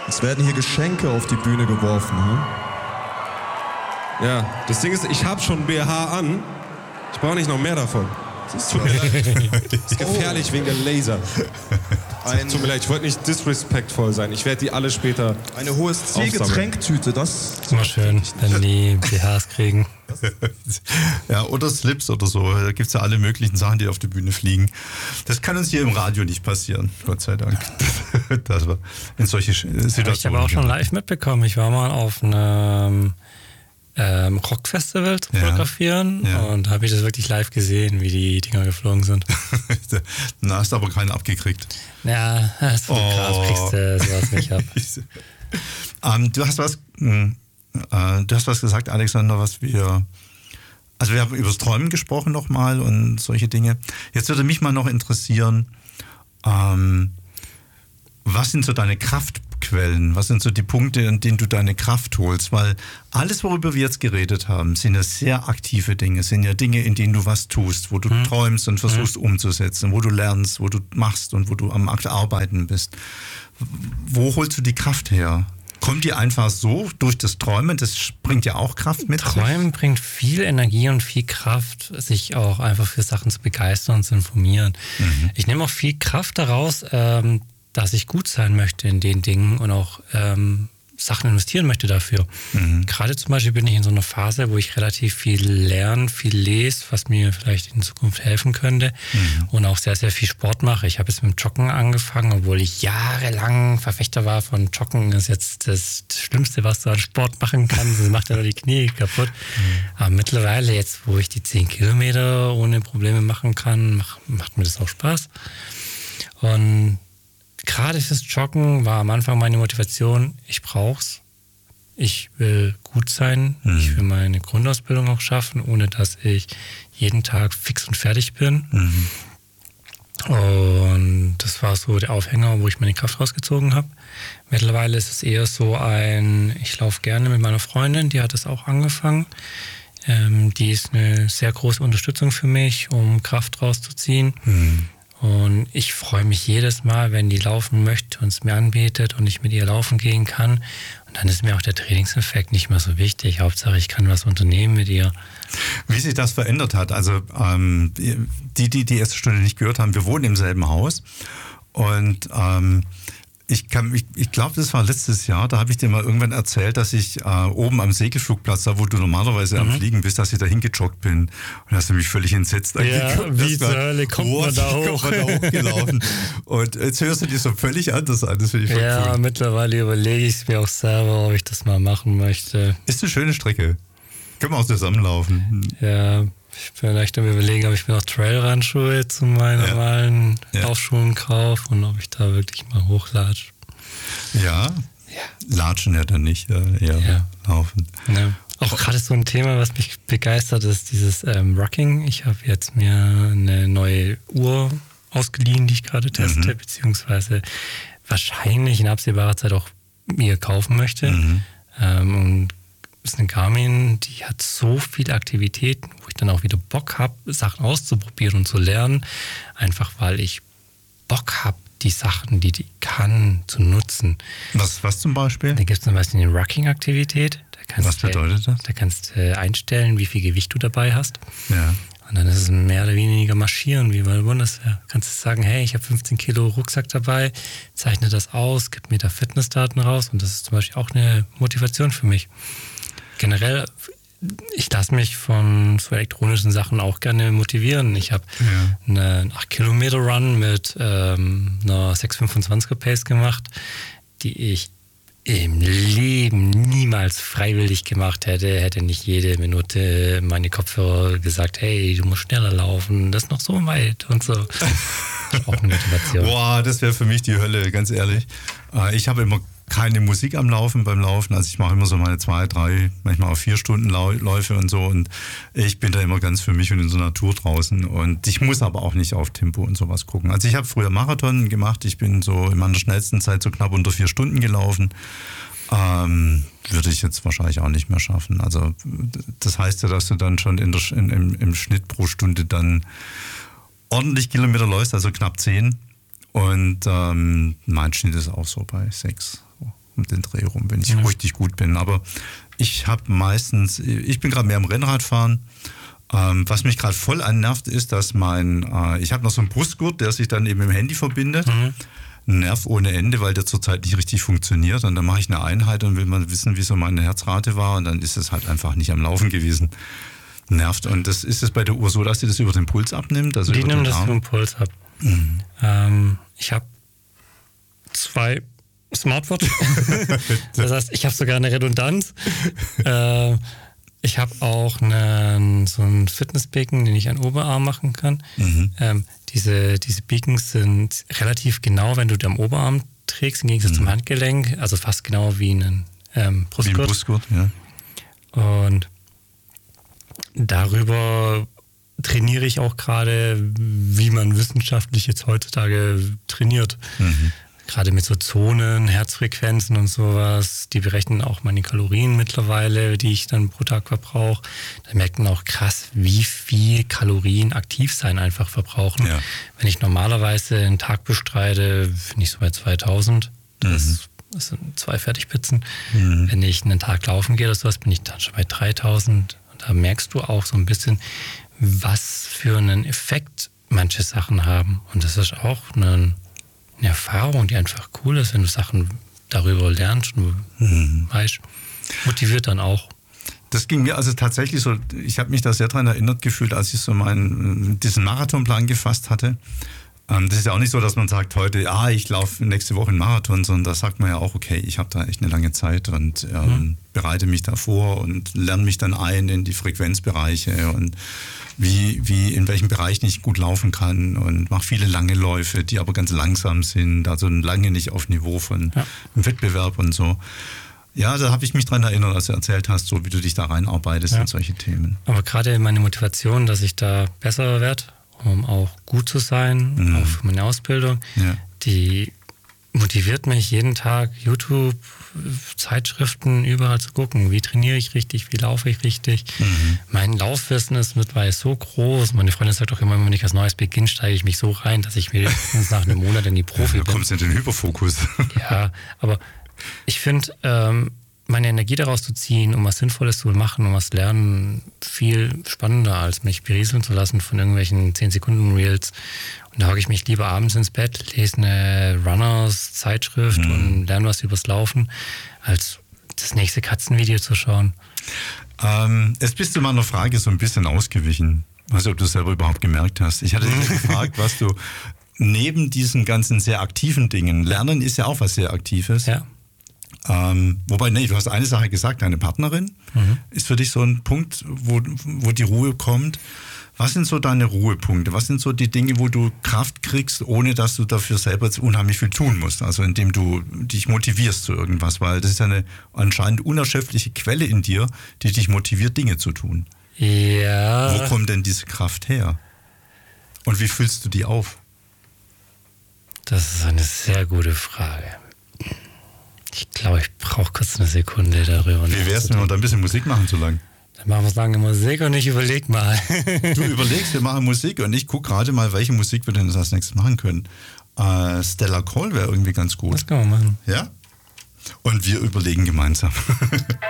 Es werden hier Geschenke auf die Bühne geworfen, hm? Ja, das Ding ist, ich habe schon BH an. Ich brauche nicht noch mehr davon. Das tut mir leid. Das ist gefährlich wegen der Laser. Tut mir leid, ich wollte nicht disrespectful sein. Ich werde die alle später. Eine OSC-Getränktüte, das ist immer schön, wenn die BHs kriegen. Ja, oder Slips oder so. Da gibt es ja alle möglichen Sachen, die auf die Bühne fliegen. Das kann uns hier im Radio nicht passieren, Gott sei Dank. Dass wir in solche Situationen. Ich habe auch schon live mitbekommen. Ich war mal auf einem Rockfestival zu fotografieren und habe ich das wirklich live gesehen, wie die Dinger geflogen sind. Na, hast du aber keinen abgekriegt. Ja, das Fotograf kriegst du sowas nicht ab. Du hast was gesagt, Alexander, also wir haben über das Träumen gesprochen nochmal und solche Dinge. Jetzt würde mich mal noch interessieren, was sind so deine Kraftquellen? Was sind so die Punkte, an denen du deine Kraft holst? Weil alles, worüber wir jetzt geredet haben, sind ja sehr aktive Dinge, sind ja Dinge, in denen du was tust, wo du träumst und versuchst umzusetzen, wo du lernst, wo du machst und wo du am Arbeiten bist. Wo holst du die Kraft her? Kommt die einfach so durch das Träumen? Das bringt ja auch Kraft mit. Träumen bringt viel Energie und viel Kraft, sich auch einfach für Sachen zu begeistern und zu informieren. Ich nehme auch viel Kraft daraus, dass ich gut sein möchte in den Dingen und auch Sachen investieren möchte dafür. Gerade zum Beispiel bin ich in so einer Phase, wo ich relativ viel lerne, viel lese, was mir vielleicht in Zukunft helfen könnte und auch sehr, sehr viel Sport mache. Ich habe jetzt mit dem Joggen angefangen, obwohl ich jahrelang Verfechter war von Joggen. Das ist jetzt das Schlimmste, was du an Sport machen kannst. Das macht ja nur die Knie kaputt. Aber mittlerweile jetzt, wo ich die 10 Kilometer ohne Probleme machen kann, macht mir das auch Spaß. Und gerade fürs Joggen war am Anfang meine Motivation, ich brauch's. Ich will gut sein. Ich will meine Grundausbildung auch schaffen, ohne dass ich jeden Tag fix und fertig bin. Und das war so der Aufhänger, wo ich meine Kraft rausgezogen habe. Mittlerweile ist es eher so ich laufe gerne mit meiner Freundin, die hat das auch angefangen. Die ist eine sehr große Unterstützung für mich, um Kraft rauszuziehen. Und ich freue mich jedes Mal, wenn die laufen möchte und es mir anbietet und ich mit ihr laufen gehen kann. Und dann ist mir auch der Trainingseffekt nicht mehr so wichtig. Hauptsache, ich kann was unternehmen mit ihr. Wie sich das verändert hat, also die erste Stunde nicht gehört haben, wir wohnen im selben Haus und ich glaube, das war letztes Jahr, da habe ich dir mal irgendwann erzählt, dass ich oben am Segelflugplatz, da wo du normalerweise am Fliegen bist, dass ich da hingejoggt bin. Und hast du mich völlig entsetzt angeguckt. Ja, wie zur Hölle kommt man da hoch? Kommt man da hochgelaufen. Und jetzt hörst du dich so völlig anders an. Das finde ich voll cool. Mittlerweile überlege ich es mir auch selber, ob ich das mal machen möchte. Ist eine schöne Strecke. Können wir auch zusammenlaufen. Ja, ich bin echt am Überlegen, ob ich mir noch Trailrun-Schuhe zu meinen normalen Laufschuhen kaufe und ob ich da wirklich mal hochlatsche. Ja, latschen ja dann nicht, eher laufen. Ja. Auch gerade so ein Thema, was mich begeistert, ist dieses Rucking. Ich habe jetzt mir eine neue Uhr ausgeliehen, die ich gerade teste, beziehungsweise wahrscheinlich in absehbarer Zeit auch mir kaufen möchte. Und das ist eine Garmin, die hat so viele Aktivitäten, wo ich dann auch wieder Bock habe, Sachen auszuprobieren und zu lernen. Einfach weil ich Bock habe, die Sachen, die kann, zu nutzen. Was zum Beispiel? Da gibt es zum Beispiel eine Rucking-Aktivität. Was bedeutet das? Da kannst du einstellen, wie viel Gewicht du dabei hast. Ja. Und dann ist es mehr oder weniger marschieren, wie bei der Bundeswehr. Kannst du sagen, hey, ich habe 15 Kilo Rucksack dabei, zeichne das aus, gib mir da Fitnessdaten raus. Und das ist zum Beispiel auch eine Motivation für mich. Generell, ich lasse mich von so elektronischen Sachen auch gerne motivieren. Ich habe einen 8-Kilometer-Run mit einer 6,25er Pace gemacht, die ich im Leben niemals freiwillig gemacht hätte nicht jede Minute meine Kopfhörer gesagt, hey, du musst schneller laufen, das ist noch so weit und so. Auch eine Motivation. Boah, das wäre für mich die Hölle, ganz ehrlich. Ich habe immer keine Musik am Laufen beim Laufen, also ich mache immer so meine 2, 3, manchmal auch 4 Stunden Läufe und so und ich bin da immer ganz für mich und in der Natur draußen und ich muss aber auch nicht auf Tempo und sowas gucken. Also ich habe früher Marathon gemacht, ich bin so in meiner schnellsten Zeit so knapp unter 4 Stunden gelaufen, würde ich jetzt wahrscheinlich auch nicht mehr schaffen. Also das heißt ja, dass du dann schon im Schnitt pro Stunde dann ordentlich Kilometer läufst, also knapp 10 und mein Schnitt ist auch so bei 6. um den Dreh rum, wenn ich richtig gut bin. Aber ich bin gerade mehr am Rennradfahren. Was mich gerade voll annervt, ist, dass ich habe noch so einen Brustgurt, der sich dann eben mit dem Handy verbindet. Nerv ohne Ende, weil der zurzeit nicht richtig funktioniert. Und dann mache ich eine Einheit und will mal wissen, wie so meine Herzrate war. Und dann ist es halt einfach nicht am Laufen gewesen. Nervt. Und das ist es bei der Uhr so, dass sie das über den Puls abnimmt? Also die nimmt das über den Puls ab. Ich habe 2 Smartwatch. Das heißt, ich habe sogar eine Redundanz. Ich habe auch so einen Fitnessbeacon, den ich an Oberarm machen kann. Diese Beacons sind relativ genau, wenn du die am Oberarm trägst, im Gegensatz zum Handgelenk. Also fast genau wie ein Brustgurt. Wie ein Brustgurt, ja. Und darüber trainiere ich auch gerade, wie man wissenschaftlich jetzt heutzutage trainiert. Gerade mit so Zonen, Herzfrequenzen und sowas. Die berechnen auch meine Kalorien mittlerweile, die ich dann pro Tag verbrauche. Da merkt man auch krass, wie viel Kalorien Aktivsein einfach verbrauchen. Ja. Wenn ich normalerweise einen Tag bestreite, bin ich so bei 2000. Das sind 2 Fertigpizzen. Wenn ich einen Tag laufen gehe oder sowas, bin ich dann schon bei 3000. Und da merkst du auch so ein bisschen, was für einen Effekt manche Sachen haben. Und das ist auch eine Erfahrung, die einfach cool ist, wenn du Sachen darüber lernst und weißt, motiviert dann auch. Das ging mir also tatsächlich so, ich habe mich da sehr daran erinnert gefühlt, als ich so diesen Marathonplan gefasst hatte. Das ist ja auch nicht so, dass man sagt heute, ich laufe nächste Woche einen Marathon, sondern da sagt man ja auch, okay, ich habe da echt eine lange Zeit und bereite mich da vor und lerne mich dann ein in die Frequenzbereiche und in welchem Bereich ich gut laufen kann und mache viele lange Läufe, die aber ganz langsam sind, also lange nicht auf Niveau von einem Wettbewerb und so. Ja, da habe ich mich dran erinnert, als du erzählt hast, so wie du dich da reinarbeitest in solche Themen. Aber gerade meine Motivation, dass ich da besser werde, um auch gut zu sein, auch für meine Ausbildung, die motiviert mich jeden Tag, YouTube, Zeitschriften, überall zu gucken, wie trainiere ich richtig, wie laufe ich richtig. Mein Laufwissen ist mittlerweile so groß. Meine Freundin sagt auch immer, wenn ich was Neues beginne, steige ich mich so rein, dass ich mir nach einem Monat in die Profi bin. Du kommst in den Hyperfokus. Ja, aber ich finde, meine Energie daraus zu ziehen, um was Sinnvolles zu machen, um was lernen, viel spannender, als mich berieseln zu lassen von irgendwelchen 10-Sekunden-Reels. Und da hocke ich mich lieber abends ins Bett, lese eine Runners-Zeitschrift und lerne was übers Laufen, als das nächste Katzenvideo zu schauen. Jetzt bist du meiner Frage so ein bisschen ausgewichen. Ich weiß nicht, ob du es selber überhaupt gemerkt hast. Ich hatte dich gefragt, was du neben diesen ganzen sehr aktiven Dingen, Lernen ist ja auch was sehr Aktives. Ja. Wobei, du hast eine Sache gesagt, deine Partnerin ist für dich so ein Punkt, wo die Ruhe kommt. Was sind so deine Ruhepunkte? Was sind so die Dinge, wo du Kraft kriegst, ohne dass du dafür selber unheimlich viel tun musst? Also indem du dich motivierst zu irgendwas, weil das ist ja eine anscheinend unerschöpfliche Quelle in dir, die dich motiviert, Dinge zu tun. Ja. Wo kommt denn diese Kraft her? Und wie füllst du die auf? Das ist eine sehr gute Frage. Ich glaube, ich brauche kurz eine Sekunde darüber. Wie wär's, wenn wir da ein bisschen Musik machen so lang? Dann machen wir lange Musik und ich überleg mal. Du überlegst, wir machen Musik und ich gucke gerade mal, welche Musik wir denn als nächstes machen können. Stella Cole wäre irgendwie ganz gut. Das kann man machen. Ja? Und wir überlegen gemeinsam.